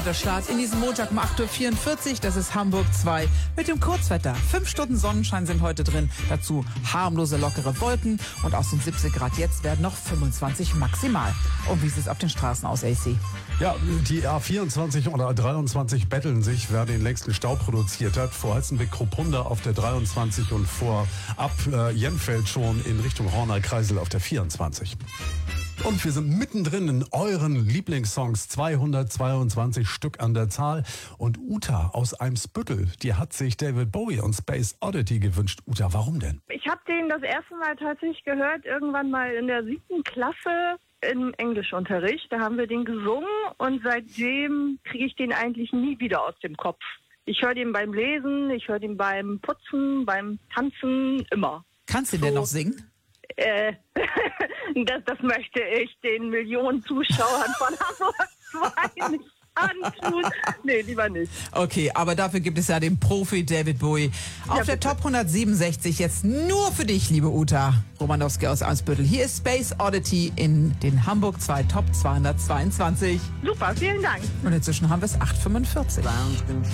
Der Start in diesem Montag um 8.44 Uhr, das ist Hamburg 2 mit dem Kurzwetter. 5 Stunden Sonnenschein sind heute drin, dazu harmlose, lockere Wolken und aus den 17 Grad jetzt werden noch 25 maximal. Und wie sieht es auf den Straßen aus, AC? Ja, die A24 oder A23 betteln sich, wer den längsten Stau produziert hat. Vor Halstenbeck-Kruppunda auf der 23 und vor ab Jemfeld schon in Richtung Horner-Kreisel auf der 24. Und wir sind mittendrin in euren Lieblingssongs, 222 Stück an der Zahl. Und Uta aus Eimsbüttel, die hat sich David Bowie und Space Oddity gewünscht. Uta, warum denn? Ich habe den das erste Mal tatsächlich gehört, irgendwann mal in der 7. Klasse im Englischunterricht. Da haben wir den gesungen und seitdem kriege ich den eigentlich nie wieder aus dem Kopf. Ich höre den beim Lesen, ich höre den beim Putzen, beim Tanzen, immer. Kannst du den noch singen? Das möchte ich den Millionen Zuschauern von Hamburg 2 nicht antun. Nee, lieber nicht. Okay, aber dafür gibt es ja den Profi David Bowie. Auf der Top 167 jetzt nur für dich, liebe Uta Romanowski aus Eimsbüttel. Hier ist Space Oddity in den Hamburg 2 Top 222. Super, vielen Dank. Und inzwischen haben wir es 8:45.